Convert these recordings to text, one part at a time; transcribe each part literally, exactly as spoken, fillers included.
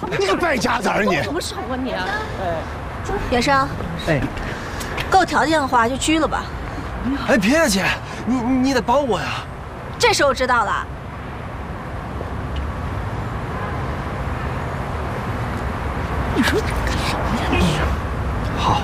你个败家子儿你！ 什么手啊你？哎， 袁生， 哎， 够条件的话就拘了吧。 哎，别姐，你你得帮我呀。 这时候知道了。 你说干什么呀你？ 好。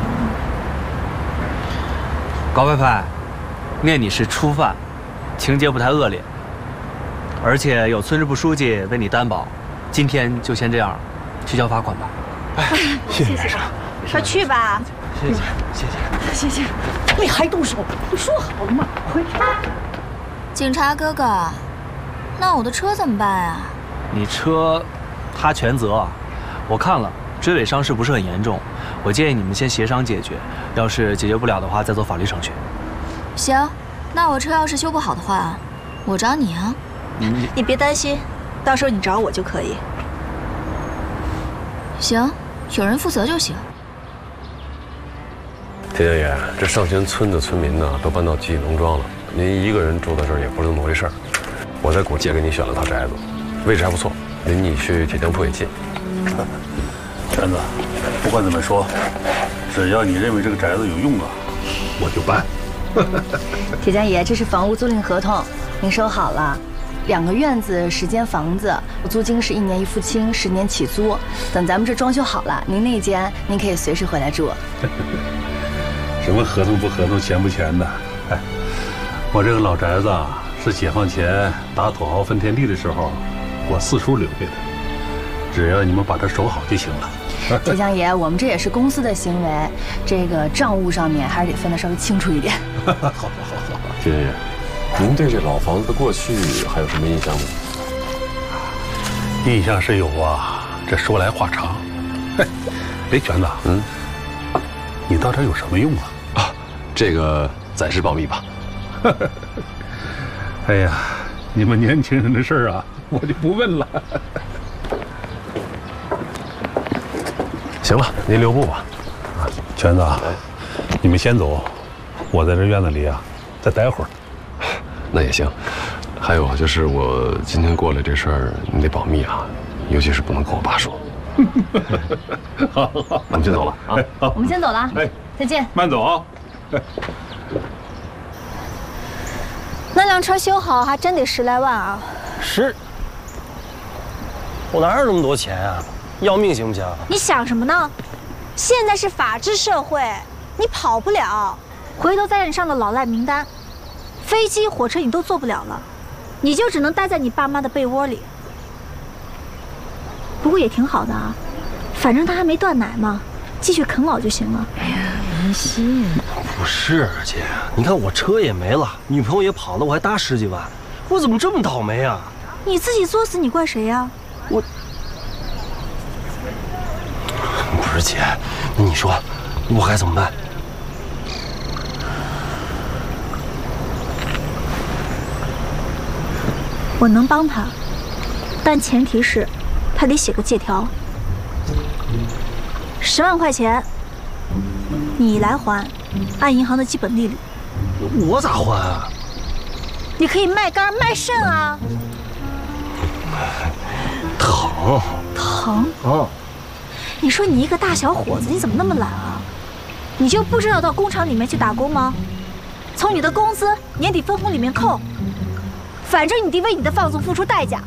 高派派，念你是初犯，情节不太恶劣，而且有村支部书记为你担保，今天就先这样，去交罚款吧。 哎，谢谢先生， 快去吧。 谢谢谢谢谢谢，你还动手？不说好了吗？回去。 警察哥哥，那我的车怎么办啊？ 你车，他全责。我看了，追尾伤势不是很严重，我建议你们先协商解决，要是解决不了的话，再做法律程序。 行，那我车要是修不好的话，我找你啊。 你你别担心，到时候你找我就可以。 行，有人负责就行。 田家爷，这上仙村的村民呢，都搬到集体农庄了。您一个人住在这儿也不是那么回事儿。我在古街给你选了套宅子，位置还不错，离你去铁匠铺也近。 全子，不管怎么说，只要你认为这个宅子有用啊，我就搬。 铁匠爷，这是房屋租赁合同，您收好了。两个院子，十间房子，租金是一年一付清，十年起租。等咱们这装修好了，您那间您可以随时回来住。 什么合同不合同，钱不钱的？哎，我这个老宅子啊，是解放前打土豪分田地的时候，我四叔留下的。只要你们把它守好就行了。 铁匠爷，我们这也是公司的行为，这个账务上面还是得分得稍微清楚一点。 好好好好， 田爷，您对这老房子的过去还有什么印象吗？ 印象是有啊，这说来话长。嘿，哎，全子，嗯，你到这有什么用啊？ 啊，这个暂时保密吧。 哎呀，你们年轻人的事儿啊，我就不问了。 行了，您留步吧。 啊，全子，你们先走，我在这院子里啊，再待会儿。 那也行。还有就是我今天过来这事儿，你得保密啊，尤其是不能跟我爸说。 好，好， 我们先走了啊。 我们先走了，哎，再见， 慢走啊。 那辆车修好还真得十来万啊！ 是，我哪有那么多钱啊？要命行不行？ 你想什么呢？现在是法治社会，你跑不了，回头再让你上了老赖名单，飞机、火车你都坐不了了，你就只能待在你爸妈的被窝里。不过也挺好的啊，反正他还没断奶嘛，继续啃老就行了。 哎呀，林心，不是姐，你看我车也没了，女朋友也跑了，我还搭十几万，我怎么这么倒霉啊？ 你自己作死，你怪谁呀？ 我。不是姐，你说我该怎么办？ 我能帮他，但前提是他得写个借条，十万块钱你来还，按银行的基本利率。 我咋还啊？ 你可以卖肝卖肾啊。 疼疼啊！ 你说你一个大小伙子，你怎么那么懒啊？你就不知道到工厂里面去打工吗？从你的工资年底分红里面扣，反正你得为你的放纵付出代价。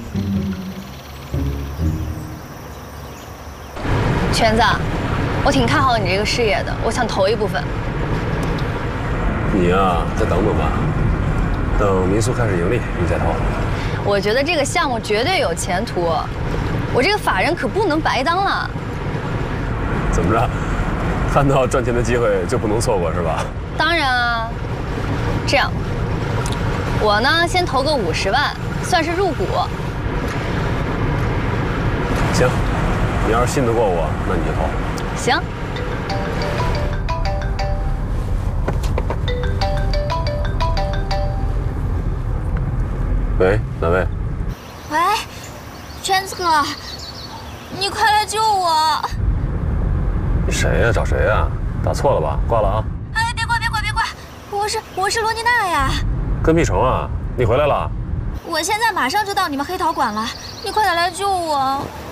全子，我挺看好你这个事业的，我想投一部分。 你呀，再等等吧，等民宿开始盈利，你再投。 我觉得这个项目绝对有前途，我这个法人可不能白当了。 怎么着？看到赚钱的机会就不能错过是吧？ 当然啊。这样，我呢先投个五十万，算是入股。 行，你要是信得过我，那你就投。 行。 喂，哪位？ 喂，圈子哥，你快来救我！ 你谁呀？找谁呀？打错了吧？挂了啊！ 哎，别挂，别挂，别挂！我是我是罗妮娜呀。 跟屁虫啊！你回来了？ 我现在马上就到你们黑陶馆了，你快点来救我！